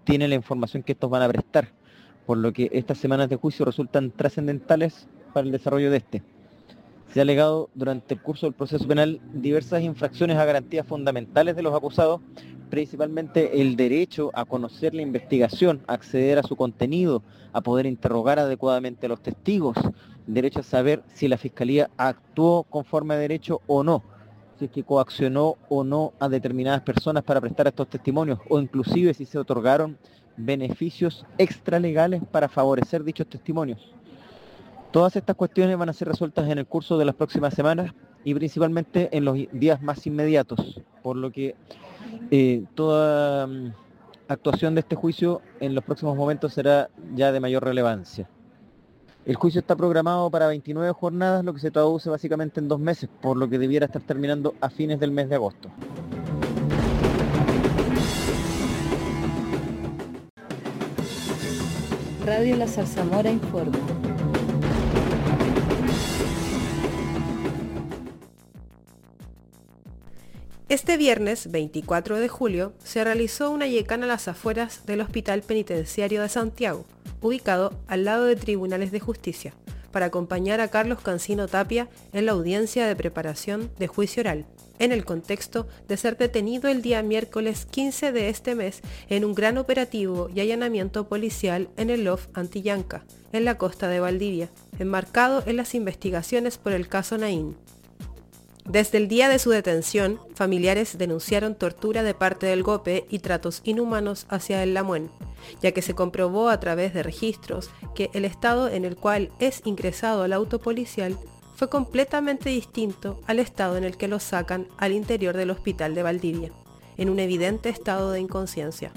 tiene la información que estos van a prestar, por lo que estas semanas de juicio resultan trascendentales para el desarrollo de este. Se ha alegado durante el curso del proceso penal diversas infracciones a garantías fundamentales de los acusados, principalmente el derecho a conocer la investigación, a acceder a su contenido, a poder interrogar adecuadamente a los testigos, derecho a saber si la Fiscalía actuó conforme a derecho o no, si es que coaccionó o no a determinadas personas para prestar estos testimonios, o inclusive si se otorgaron beneficios extralegales para favorecer dichos testimonios. Todas estas cuestiones van a ser resueltas en el curso de las próximas semanas y principalmente en los días más inmediatos, por lo que toda actuación de este juicio en los próximos momentos será ya de mayor relevancia. El juicio está programado para 29 jornadas, lo que se traduce básicamente en 2 meses, por lo que debiera estar terminando a fines del mes de agosto. Radio La Zarzamora informa. Este viernes 24 de julio se realizó una yecana a las afueras del Hospital Penitenciario de Santiago, ubicado al lado de Tribunales de Justicia, para acompañar a Carlos Cancino Tapia en la audiencia de preparación de juicio oral, en el contexto de ser detenido el día miércoles 15 de este mes en un gran operativo y allanamiento policial en el LOF Antillanca, en la costa de Valdivia, enmarcado en las investigaciones por el caso Naín. Desde el día de su detención, familiares denunciaron tortura de parte del GOPE y tratos inhumanos hacia el Lamuen, ya que se comprobó a través de registros que el estado en el cual es ingresado al auto policial fue completamente distinto al estado en el que lo sacan al interior del hospital de Valdivia, en un evidente estado de inconsciencia.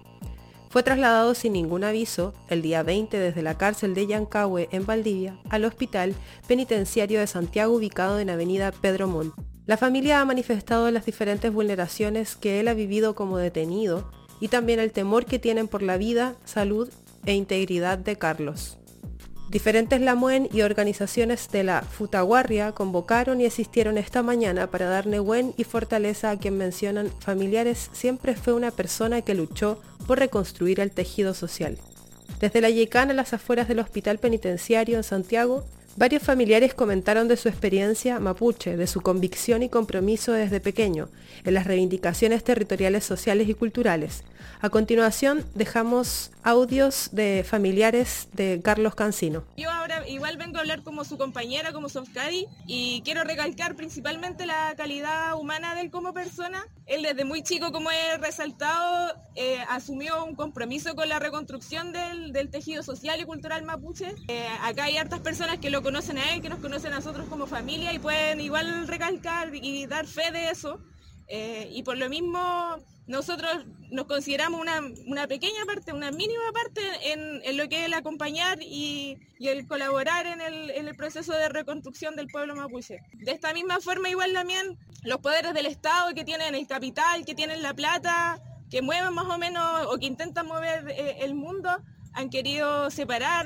Fue trasladado sin ningún aviso el día 20 desde la cárcel de Yancahue en Valdivia al Hospital Penitenciario de Santiago ubicado en Avenida Pedro Montt. La familia ha manifestado las diferentes vulneraciones que él ha vivido como detenido y también el temor que tienen por la vida, salud e integridad de Carlos. Diferentes Lamuen y organizaciones de la Futaguarria convocaron y asistieron esta mañana para dar Nehuen y fortaleza a quien mencionan familiares siempre fue una persona que luchó por reconstruir el tejido social. Desde la yecana a las afueras del Hospital Penitenciario en Santiago, varios familiares comentaron de su experiencia mapuche, de su convicción y compromiso desde pequeño en las reivindicaciones territoriales, sociales y culturales. A continuación, dejamos audios de familiares de Carlos Cancino. Yo ahora igual vengo a hablar como su compañera, como Sofcadi, y quiero recalcar principalmente la calidad humana de él como persona. Él desde muy chico, como he resaltado, asumió un compromiso con la reconstrucción del tejido social y cultural mapuche. Acá hay hartas personas que lo conocen a él, que nos conocen a nosotros como familia y pueden igual recalcar y dar fe de eso. Y por lo mismo nosotros nos consideramos una pequeña parte, una mínima parte en lo que es el acompañar y el colaborar en el proceso de reconstrucción del pueblo mapuche. De esta misma forma igual también los poderes del Estado que tienen el capital, que tienen la plata, que mueven más o menos o que intentan mover el mundo, han querido separar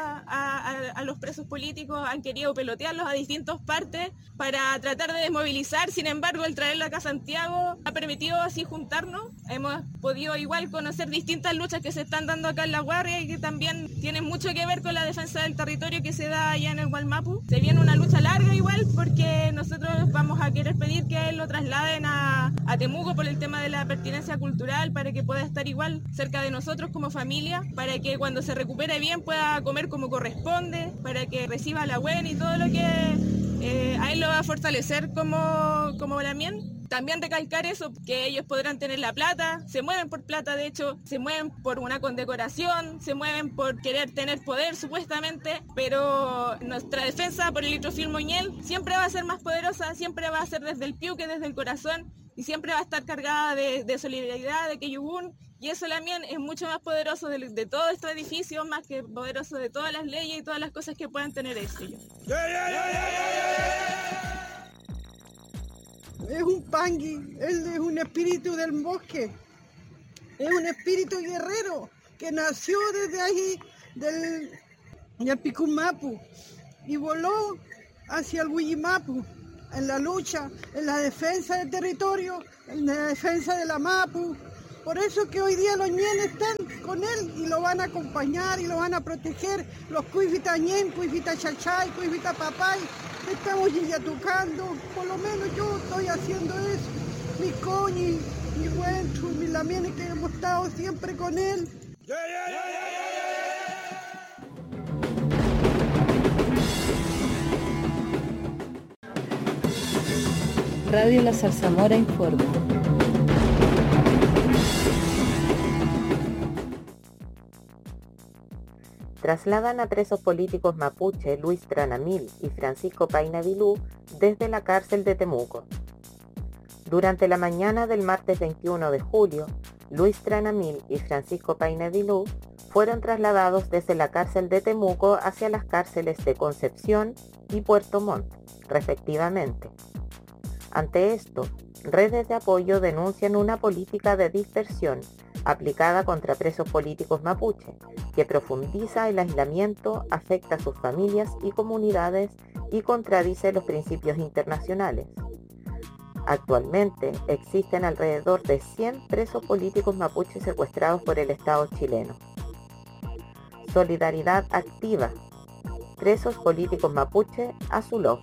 a los presos políticos, han querido pelotearlos a distintas partes para tratar de desmovilizar. Sin embargo, el traerlo acá a Santiago ha permitido así juntarnos. Hemos podido igual conocer distintas luchas que se están dando acá en La Guardia y que también tienen mucho que ver con la defensa del territorio que se da allá en el Gualmapu. Se viene una lucha larga igual porque nosotros vamos a querer pedir que lo trasladen a Temuco por el tema de la pertinencia cultural para que pueda estar igual cerca de nosotros como familia, para que cuando se recupere bien pueda comer como corresponde, para que reciba la buena y todo lo que a él lo va a fortalecer como Lamien. También recalcar eso, que ellos podrán tener la plata, se mueven por plata, de hecho, se mueven por una condecoración, se mueven por querer tener poder supuestamente, pero nuestra defensa por el Litrofil Moñel siempre va a ser más poderosa, siempre va a ser desde el piuque, desde el corazón, y siempre va a estar cargada de solidaridad, de Keyubun, y eso también es mucho más poderoso de todo este edificio, más que poderoso de todas las leyes y todas las cosas que puedan tener ellos. Es un pangui, él es un espíritu del bosque, es un espíritu guerrero que nació desde ahí, del Picumapu, y voló hacia el Huillimapu, en la lucha, en la defensa del territorio, en la defensa de la Mapu, Por eso que hoy día los ñenes están con él y lo van a acompañar y lo van a proteger. Los cuifita ñen, cuifita chachay, cuifita papay, estamos yatucando. Por lo menos yo estoy haciendo eso. Mi coñi, mi huentru, mi lamienes que hemos estado siempre con él. Radio La Zarzamora informa. Trasladan a presos políticos mapuche Luis Tranamil y Francisco Paina Vilú desde la cárcel de Temuco. Durante la mañana del martes 21 de julio, Luis Tranamil y Francisco Paina Vilú fueron trasladados desde la cárcel de Temuco hacia las cárceles de Concepción y Puerto Montt, respectivamente. Ante esto, redes de apoyo denuncian una política de dispersión aplicada contra presos políticos mapuche, que profundiza el aislamiento, afecta a sus familias y comunidades y contradice los principios internacionales. Actualmente existen alrededor de 100 presos políticos mapuches secuestrados por el Estado chileno. Solidaridad activa. Presos políticos mapuche a su log.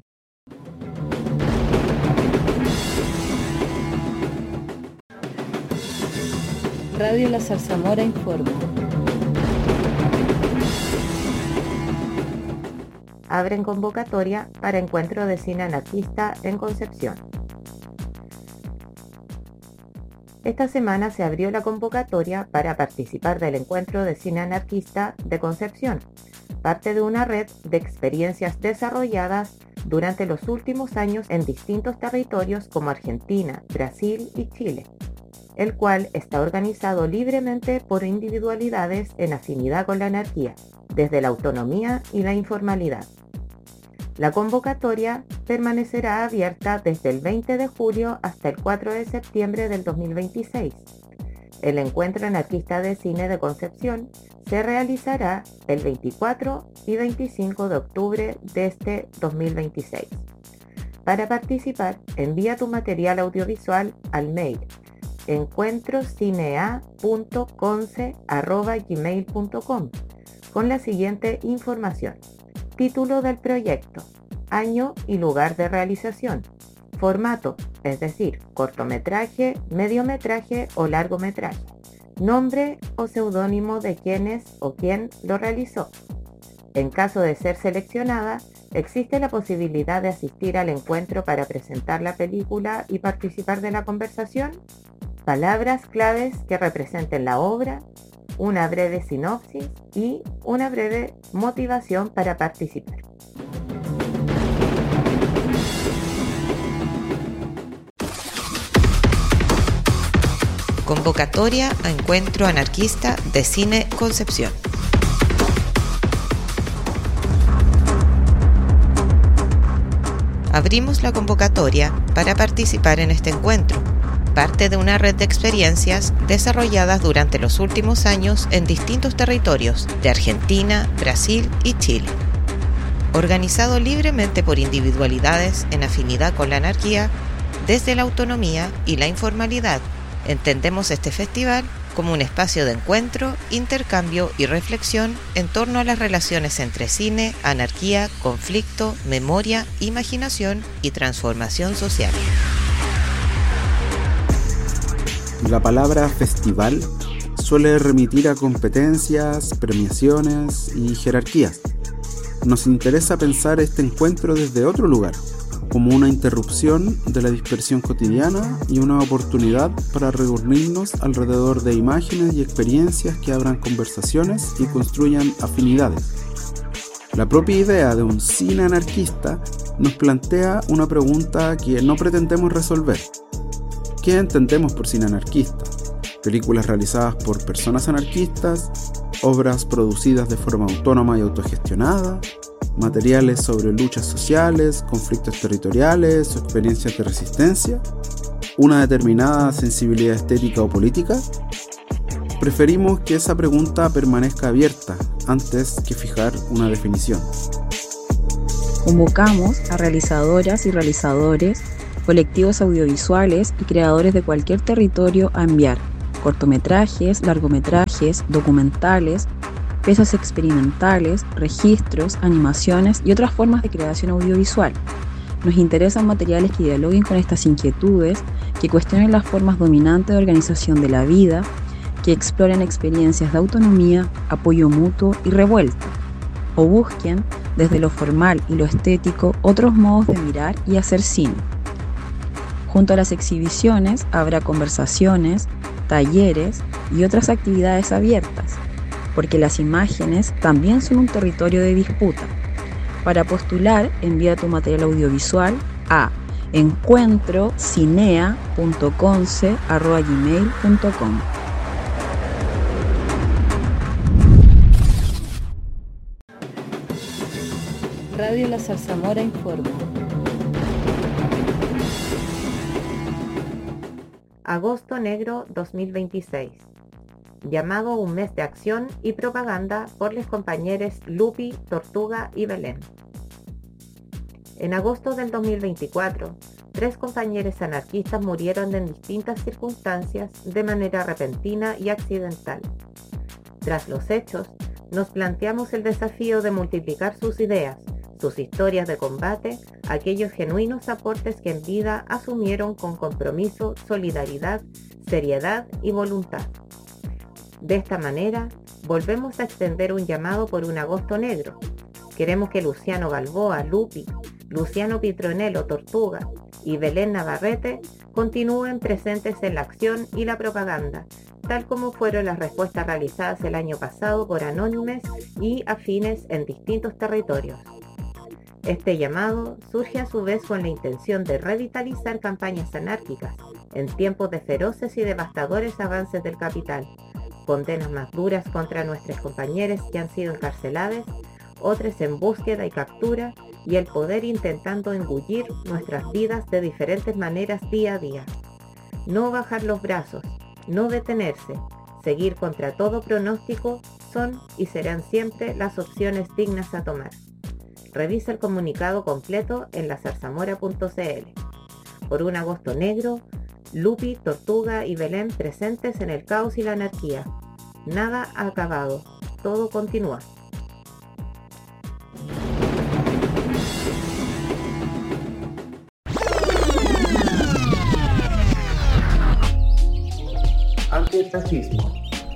Radio La Zarzamora informa. Abren convocatoria para encuentro de cine anarquista en Concepción. Esta semana se abrió la convocatoria para participar del encuentro de cine anarquista de Concepción, parte de una red de experiencias desarrolladas durante los últimos años en distintos territorios como Argentina, Brasil y Chile, el cual está organizado libremente por individualidades en afinidad con la anarquía, desde la autonomía y la informalidad. La convocatoria permanecerá abierta desde el 20 de julio hasta el 4 de septiembre del 2026. El Encuentro Anarquista de Cine de Concepción se realizará el 24 y 25 de octubre de este 2026. Para participar, envía tu material audiovisual al mail encuentrocinea.conce@gmail.com con la siguiente información: título del proyecto, año y lugar de realización, formato, es decir, cortometraje, mediometraje o largometraje, nombre o seudónimo de quienes o quién lo realizó. En caso de ser seleccionada, existe la posibilidad de asistir al encuentro para presentar la película y participar de la conversación. Palabras claves que representen la obra, una breve sinopsis y una breve motivación para participar. Convocatoria a Encuentro Anarquista de Cine Concepción. Abrimos la convocatoria para participar en este encuentro, parte de una red de experiencias desarrolladas durante los últimos años en distintos territorios de Argentina, Brasil y Chile. Organizado libremente por individualidades en afinidad con la anarquía, desde la autonomía y la informalidad, entendemos este festival como un espacio de encuentro, intercambio y reflexión en torno a las relaciones entre cine, anarquía, conflicto, memoria, imaginación y transformación social. La palabra festival suele remitir a competencias, premiaciones y jerarquías. Nos interesa pensar este encuentro desde otro lugar, como una interrupción de la dispersión cotidiana y una oportunidad para reunirnos alrededor de imágenes y experiencias que abran conversaciones y construyan afinidades. La propia idea de un cine anarquista nos plantea una pregunta que no pretendemos resolver. ¿Qué entendemos por cine anarquista? ¿Películas realizadas por personas anarquistas? ¿Obras producidas de forma autónoma y autogestionada? ¿Materiales sobre luchas sociales, conflictos territoriales o experiencias de resistencia? ¿Una determinada sensibilidad estética o política? Preferimos que esa pregunta permanezca abierta antes que fijar una definición. Convocamos a realizadoras y realizadores, colectivos audiovisuales y creadores de cualquier territorio a enviar cortometrajes, largometrajes, documentales, piezas experimentales, registros, animaciones y otras formas de creación audiovisual. Nos interesan materiales que dialoguen con estas inquietudes, que cuestionen las formas dominantes de organización de la vida, que exploren experiencias de autonomía, apoyo mutuo y revuelta, o busquen, desde lo formal y lo estético, otros modos de mirar y hacer cine. Junto a las exhibiciones habrá conversaciones, talleres y otras actividades abiertas, porque las imágenes también son un territorio de disputa. Para postular, envía tu material audiovisual a encuentrocinea.conce@gmail.com. Radio La Zarzamora informa. Agosto Negro 2026. Llamado un mes de acción y propaganda por los compañeros Lupi, Tortuga y Belén. En agosto del 2024, 3 compañeros anarquistas murieron en distintas circunstancias de manera repentina y accidental. Tras los hechos, nos planteamos el desafío de multiplicar sus ideas, sus historias de combate, aquellos genuinos aportes que en vida asumieron con compromiso, solidaridad, seriedad y voluntad. De esta manera, volvemos a extender un llamado por un agosto negro. Queremos que Luciano Balboa, Lupi, Luciano Pitronello, Tortuga y Belén Navarrete continúen presentes en la acción y la propaganda, tal como fueron las respuestas realizadas el año pasado por anónimes y afines en distintos territorios. Este llamado surge a su vez con la intención de revitalizar campañas anárquicas en tiempos de feroces y devastadores avances del capital, condenas más duras contra nuestros compañeros que han sido encarcelados, otros en búsqueda y captura, y el poder intentando engullir nuestras vidas de diferentes maneras día a día. No bajar los brazos, no detenerse, seguir contra todo pronóstico son y serán siempre las opciones dignas a tomar. Revisa el comunicado completo en lazarzamora.cl. Por un agosto negro, Lupi, Tortuga y Belén presentes en el caos y la anarquía. Nada ha acabado, todo continúa. Antifascismo.